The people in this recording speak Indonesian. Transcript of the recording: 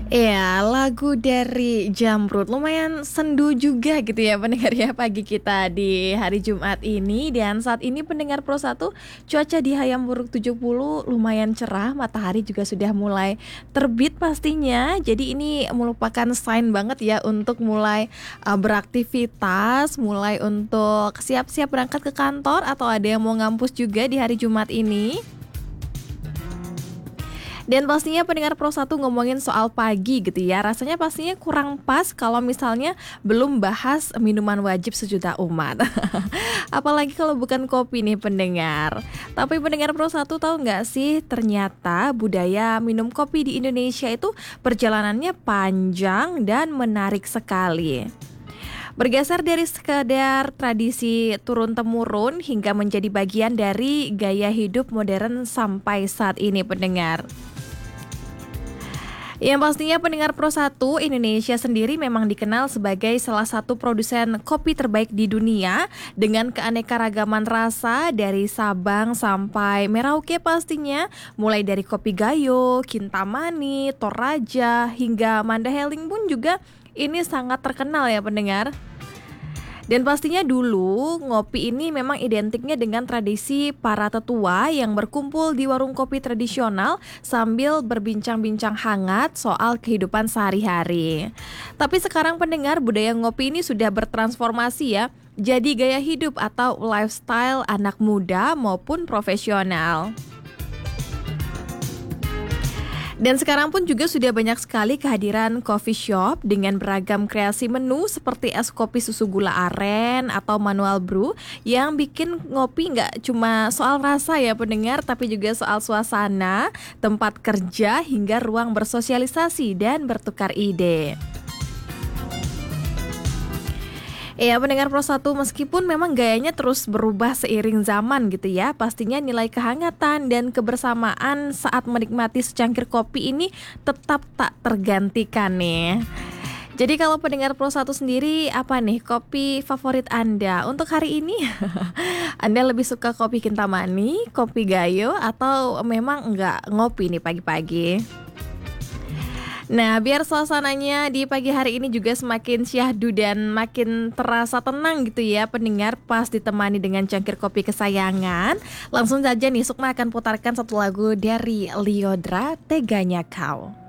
Iya, lagu dari Jamrud lumayan sendu juga gitu ya pendengar ya pagi kita di hari Jumat ini. Dan saat ini pendengar Pro 1, cuaca di Hayam Buruk 70 lumayan cerah, matahari juga sudah mulai terbit pastinya. Jadi ini merupakan sign banget ya untuk mulai beraktivitas, mulai untuk siap-siap berangkat ke kantor atau ada yang mau ngampus juga di hari Jumat ini. Dan pastinya pendengar Pro 1 ngomongin soal pagi gitu ya. Rasanya pastinya kurang pas kalau misalnya belum bahas minuman wajib sejuta umat. Apalagi kalau bukan kopi nih pendengar. Tapi pendengar Pro 1 tahu nggak sih, ternyata budaya minum kopi di Indonesia itu perjalanannya panjang dan menarik sekali. Bergeser dari sekedar tradisi turun-temurun hingga menjadi bagian dari gaya hidup modern sampai saat ini pendengar. Yang pastinya pendengar Pro 1, Indonesia sendiri memang dikenal sebagai salah satu produsen kopi terbaik di dunia dengan keanekaragaman rasa dari Sabang sampai Merauke pastinya, mulai dari kopi Gayo, Kintamani, Toraja hingga Mandahelling pun juga ini sangat terkenal ya pendengar. Dan pastinya dulu ngopi ini memang identiknya dengan tradisi para tetua yang berkumpul di warung kopi tradisional sambil berbincang-bincang hangat soal kehidupan sehari-hari. Tapi sekarang pendengar, budaya ngopi ini sudah bertransformasi ya, jadi gaya hidup atau lifestyle anak muda maupun profesional. Dan sekarang pun juga sudah banyak sekali kehadiran coffee shop dengan beragam kreasi menu seperti es kopi susu gula aren atau manual brew yang bikin ngopi nggak cuma soal rasa ya pendengar, tapi juga soal suasana, tempat kerja hingga ruang bersosialisasi dan bertukar ide. Ya pendengar Pro 1, meskipun memang gayanya terus berubah seiring zaman gitu ya, pastinya nilai kehangatan dan kebersamaan saat menikmati secangkir kopi ini tetap tak tergantikan nih. Jadi kalau pendengar Pro 1 sendiri, apa nih kopi favorit Anda untuk hari ini? Anda lebih suka kopi Kintamani, kopi Gayo, atau memang enggak ngopi nih pagi-pagi? Nah, biar suasananya di pagi hari ini juga semakin syahdu dan makin terasa tenang gitu ya pendengar, pas ditemani dengan cangkir kopi kesayangan, langsung saja nih Sukma akan putarkan satu lagu dari Lyodra, Teganya Kau.